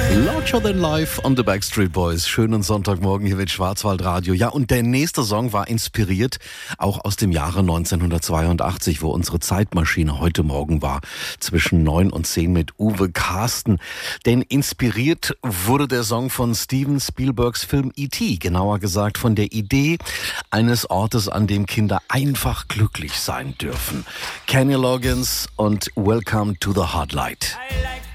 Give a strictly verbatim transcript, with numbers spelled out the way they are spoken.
Larger Than Life on the Backstreet Boys. Schönen Sonntagmorgen hier mit Schwarzwaldradio. Ja, und der nächste Song war inspiriert auch aus dem Jahre neunzehnhundertzweiundachtzig, wo unsere Zeitmaschine heute Morgen war, zwischen neun und zehn mit Uwe Carsten. Denn inspiriert wurde der Song von Steven Spielbergs Film E T, genauer gesagt von der Idee eines Ortes, an dem Kinder einfach glücklich sein dürfen. Kenny Loggins und Welcome to the Hot Light. I like